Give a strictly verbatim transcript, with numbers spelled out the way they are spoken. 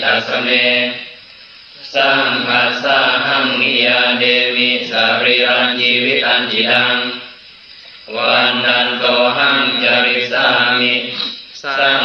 ตัสเมสังฆัสสะหังนิยาเดวิสาริรังชีวิตันจิตังวันนันโตหังจริสามิสัง